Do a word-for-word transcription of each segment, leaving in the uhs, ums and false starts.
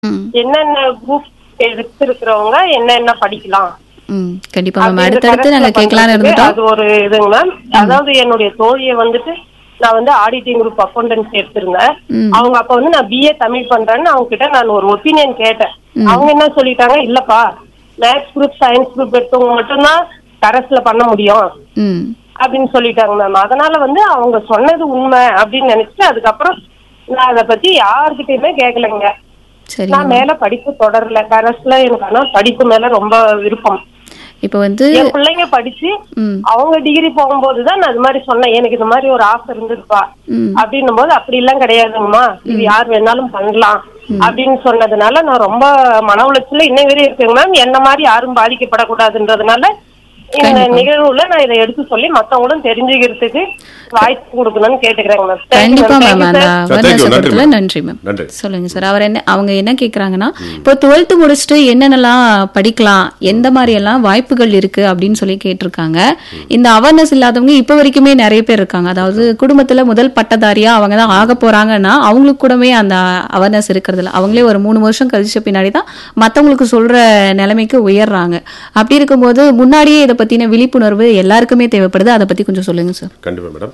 ம். என்னென்ன குரூப் எடுத்திருக்கிறவங்க என்னென்ன படிக்கலாம் ம். கண்டிப்பா மேம். அப்படின்ற அடுத்தடுத்து நாங்க கரெக்ட்ல கேட்கலான்னு பண்றதுக்கு இருந்துட்டோம். அது ஒரு இதுங்க மேம். அதாவது என்னுடைய தோழியை வந்துட்டு நான் வந்து ஆடிட்டிங் குரூப் அக்கௌண்டன்சி எடுத்திருந்தேன். ம். அவங்க அப்ப வந்து நான் பிஏ தமிழ் பண்றேன்னு அவங்க கிட்ட நான் ஒரு ஒப்பீனியன் கேட்டேன். ம். அவங்க என்ன சொல்லிட்டாங்க, இல்லப்பா மேத்ஸ் குரூப் சயின்ஸ் குரூப் எடுத்தவங்க மட்டும்தான் கரஸ்ல பண்ண முடியும் ம். அப்படின்னு சொல்லிட்டாங்க மேம். அதனால வந்து அவங்க சொன்னது உண்மை அப்படின்னு நினைச்சிட்டு அதுக்கப்புறம் நான் அதை பத்தி யாருக்கிட்டயுமே கேட்கலைங்க. சரிங்க நான் மேம். மேல படிப்பு தொடரல. கரஸ்ல எனக்கு ஆனா படிப்பு மேல ரொம்ப விருப்பம். இப்போ வந்து என் பிள்ளைங்க படிச்சு ம். அவங்க டிகிரி போகும்போதுதான் நான் இது மாதிரி சொன்னேன், எனக்கு இந்த மாதிரி ஒரு ஆசை இருந்ததுப்பா ம். அப்படின்னும் போது அப்படி எல்லாம் கிடையாதுங்கம்மா, இது யார் வேணாலும் பண்ணலாம் அப்படின்னு சொன்னதுனால நான் ரொம்ப மன உளைச்சல இன்னை வரையும் இருக்குங்க மேம். என்ன மாதிரி யாரும் பாதிக்கப்படக்கூடாதுன்றதுனால இந்த கண்டிப்பா. நிகழ்வுல நான் இதை எடுத்து சொல்லி மத்தவங்களும் தெரிஞ்சுக்கிறதுக்கு வாய்ப்பு கொடுக்கணும்னு கேட்டுக்கிறேங்க மேம். கண்டிப்பா மேம். அந்த Sir, thank you. awareness நன்றி கொடுத்ததுல ma'am. நன்றி மேம். நன்றி. சொல்லுங்க சார். அவர் என்ன அவங்க என்ன கேக்குறாங்கன்னா, இப்போ டுவெல்த் முடிச்சுட்டு என்னென்னலாம் படிக்கலாம், எந்த மாதிரி எல்லாம் வாய்ப்புகள் இருக்கு அப்படின்னு சொல்லி கேட்டிருக்காங்க. இந்த அவேர்னஸ் இல்லாதவங்க இப்ப வரைக்குமே நிறைய பேர் இருக்காங்க. அதாவது குடும்பத்துல முதல் பட்டதாரியா அவங்க தான் ஆக போறாங்கன்னா அவங்களுக்கு கூடவே அந்த அவேர்னஸ் இருக்கிறது இல்ல. அவங்களே ஒரு மூணு வருஷம் கழிச்ச பின்னாடி தான் மத்தவங்களுக்கு சொல்ற நிலைமைக்கு உயர்றாங்க. அப்படி இருக்கும்போது முன்னாடியே இதை பத்தின விழிப்புணர்வு எல்லாருக்குமே தேவைப்படுது. அதை பத்தி கொஞ்சம் சொல்லுங்க சார். கண்டிப்பாக மேடம்.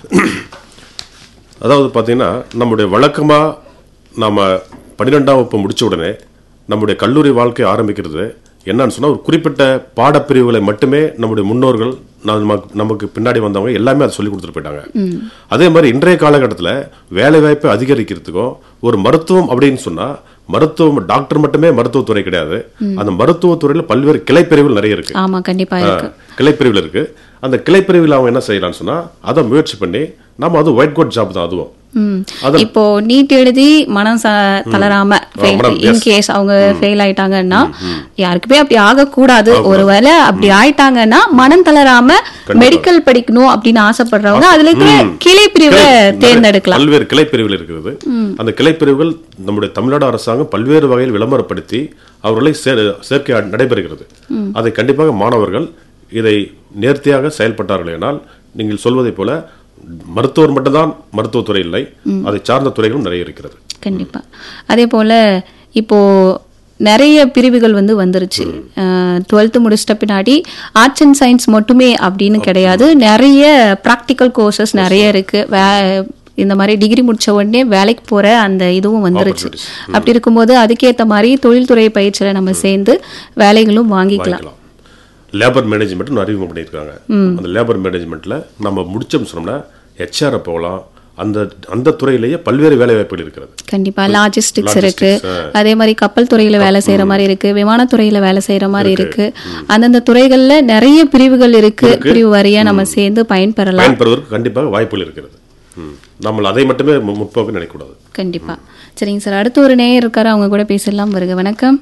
அதாவது பார்த்தீங்கன்னா நம்முடைய வழக்கமாக நம்ம பன்னிரெண்டாம் வகுப்பு முடிச்ச உடனே நம்முடைய கல்லூரி வாழ்க்கை ஆரம்பிக்கிறது என்னன்னு சொன்னால், ஒரு குறிப்பிட்ட பாடப்பிரிவுகளை மட்டுமே நம்முடைய முன்னோர்கள் நமக்கு நமக்கு பின்னாடி வந்தவங்க எல்லாமே அதை சொல்லி கொடுத்துட்டு போயிட்டாங்க. அதே மாதிரி இன்றைய காலகட்டத்தில் வேலை வாய்ப்பை அதிகரிக்கிறதுக்கும் ஒரு மருத்துவம் அப்படின்னு சொன்னால் மருத்துவம் டாக்டர் மட்டுமே மருத்துவத்துறை கிடையாது. அந்த மருத்துவத்துறையில் பல்வேறு கிளைப்பிரிவுகள் நிறைய இருக்கு. ஆமா, கண்டிப்பா இருக்கு. கிளைப்பிரிவில் இருக்கு. அந்த கிளைப்பிரிவில் அவங்க என்ன செய்யலாம்னு சொன்னா அதை முயற்சி பண்ணி நம்ம அது ஒயிட் கோட் ஜாப் தான் அதுவும். ம். அது- இப்போ நீட் எழுதி மனம் ச- தளராம மனம், yes. இன்கேஸ் அவங்க ஃபெயில் ஆயிட்டாங்கன்னா யாருக்குமே அப்படி ஆகக்கூடாது. ஒருவேளை அப்படி ஆயிட்டாங்கன்னா மனம் தளராம மெடிக்கல் படிக்கணும் அப்படின்னு ஆசைப்படுறவங்க அதுல இருக்கிற கிளை பிரிவை தேர்ந்தெடுக்கலாம். பல்வேறு கிளைப்பிரிவுகள் இருக்கிறது. அந்த கிளைப்பிரிவுகள் நம்முடைய தமிழ்நாடு அரசாங்கம் பல்வேறு வகையில் விளம்பரப்படுத்தி அவர்களை சே- சேர்க்கை நடைபெறுகிறது. அதை கண்டிப்பாக மாணவர்கள் இதை நேர்த்தியாக செயல்பட்டார்கள் என்றால் நீங்கள் சொல்வதை போல மருத்துவர் மட்டும்தான் மருத்துவத்துறை இல்லை, அதை சார்ந்த துறைகளும் நிறைய இருக்கிறது. கண்டிப்பா. அதே போல இப்போ நிறைய பிரிவுகள் வந்து வந்துருச்சு. டுவெல்த் முடிச்சிட்ட பின்னாடி ஆர்ட்ஸ் அண்ட் சயின்ஸ் மட்டுமே அப்படின்னு கிடையாது. நிறைய ப்ராக்டிக்கல் கோர்சஸ் நிறைய இருக்கு. வே- இந்த மாதிரி டிகிரி முடிச்ச உடனே வேலைக்கு போற அந்த இதுவும் வந்துருச்சு. அப்படி இருக்கும்போது அதுக்கேற்ற மாதிரி தொழில்துறை பயிற்சியில நம்ம சேர்ந்து வேலைகளும் வாங்கிக்கலாம். வாங்கிக்கலாம். லேபர் மேனேஜ்மெண்ட் அறிமுகம் பண்ணியிருக்காங்க. அந்த லேபர் மேனேஜ்மெண்ட்ல நம்ம முடிச்சோம் சொன்னோம்னா ஹெச்ஆர் போகலாம். அந்த அந்த துறையிலேயே பல்வேறு வேலை வாய்ப்புகள் இருக்கிறது. கண்டிப்பா லாஜிஸ்டிக்ஸ் இருக்கு. Logistics, அதே மாதிரி கப்பல் துறையில வேலை செய்யற மாதிரி இருக்கு, விமானத்துறையில வேலை செய்யற மாதிரி இருக்கு. அந்தந்த துறைகள்ல நிறைய பிரிவுகள் இருக்கு. பிரிவு வாரியா நம்ம சேர்ந்து பயன்பெறலாம். பயன்பெறுவதற்கு கண்டிப்பாக வாய்ப்புகள் இருக்கிறது. ம். நம்ம அதை மட்டுமே மு- முற்போக்கு நினைக்கக்கூடாது. கண்டிப்பா. சரிங்க சார். அடுத்து ஒரு நேயர் இருக்காரு, அவங்க கூட பேசலாம். வருக. வணக்கம்.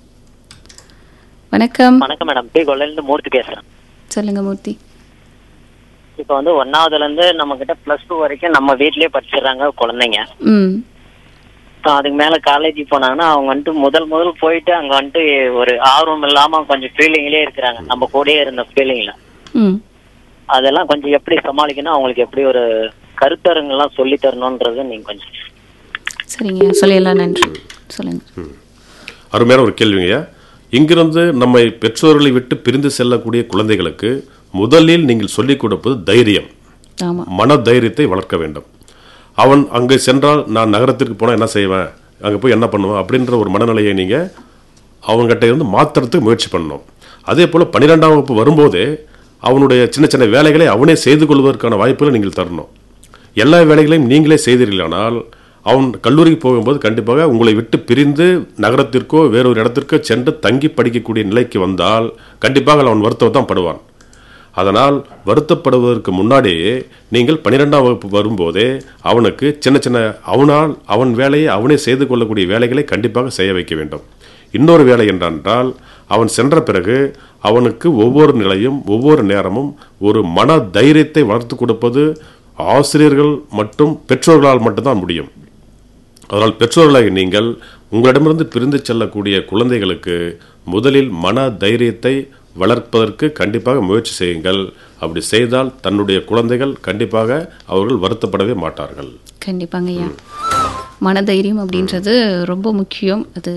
வணக்கம். வணக்கம் மேடம். பி கொள்ளையிலிருந்து மூர்த்தி பேசுறேன். சொல்லுங்க மூர்த்தி. இப்போ வந்து ஒன்னாவதுல இருந்து நம்ம கிட்ட பிளஸ் டூ வரைக்கும் நம்ம வீட்லயே படிச்சிடுறாங்க குழந்தைங்க. ம். இப்போ அதுக்கு மேல காலேஜ் போனாங்கன்னா அவங்க வந்துட்டு முதல் முதல் போயிட்டு அங்க வந்துட்டு ஒரு ஆர்வம் இல்லாம கொஞ்சம் ஃபீலிங்லயே இருக்கிறாங்க, நம்ம கூடயே இருந்த ஃபீலிங்ல. ம். அதெல்லாம் கொஞ்சம் எப்படி சமாளிக்கணும், அவங்களுக்கு எப்படி ஒரு கருத்தரங்கெல்லாம் சொல்லி தரணும்ன்றது நீங்க கொஞ்சம். சரிங்க, சொல்லிடலாம். நன்றி. சொல்லுங்க. அருமையான ஒரு கேள்விங்க. இங்கிருந்து நம்மை பெற்றோர்களை விட்டு பிரிந்து செல்லக்கூடிய குழந்தைகளுக்கு முதலில் நீங்கள் சொல்லிக் கொடுப்பது தைரியம். ஆமா. மன தைரியத்தை வளர்க்க வேண்டும். அவன் அங்கே சென்றால் நான் நகரத்திற்கு போனால் என்ன செய்வேன், அங்கே போய் என்ன பண்ணுவேன் அப்படின்ற ஒரு மனநிலையை நீங்கள் அவங்ககிட்ட இருந்து மாற்றுறதுக்கு முயற்சி பண்ணணும். அதே போல் பன்னிரெண்டாம் வகுப்பு வரும்போதே அவனுடைய சின்ன சின்ன வேலைகளை அவனே செய்து கொள்வதற்கான வாய்ப்புகளை நீங்கள் தரணும். எல்லா வேலைகளையும் நீங்களே செய்தீர்களானால் அவன் கல்லூரிக்கு போகும்போது கண்டிப்பாக உங்களை விட்டு பிரிந்து நகரத்திற்கோ வேறொரு இடத்திற்கோ சென்று தங்கி படிக்கக்கூடிய நிலைக்கு வந்தால் கண்டிப்பாக அவன் வருத்தம் தான் படுவான். அதனால் வருத்தப்படுவதற்கு முன்னாடியே நீங்கள் பன்னிரெண்டாம் வகுப்பு வரும்போதே அவனுக்கு சின்ன சின்ன அவனால் அவன் வேலையை அவனே செய்து கொள்ளக்கூடிய வேலைகளை கண்டிப்பாக செய்ய வைக்க வேண்டும். இன்னொரு வேலை என்றால் அவன் சென்ற பிறகு அவனுக்கு ஒவ்வொரு நிலையும் ஒவ்வொரு நேரமும் ஒரு மன தைரியத்தை வளர்த்து கொடுப்பது ஆசிரியர்கள் மற்றும் பெற்றோர்களால் மட்டும்தான் முடியும். அதனால் பெற்றோர்களாக நீங்கள் உங்களிடமிருந்து பிரிந்து செல்லக்கூடிய குழந்தைகளுக்கு முதலில் மன தைரியத்தை வளர்ப்பதற்கு கண்டிப்பாக முயற்சி செய்யுங்கள். அப்படி செய்தால் தன்னுடைய குழந்தைகள் கண்டிப்பாக அவர்கள் வருத்தப்படவே மாட்டார்கள். கண்டிப்பாங்க ஐயா. மனதைரியம் அப்படின்றது ரொம்ப முக்கியம். அது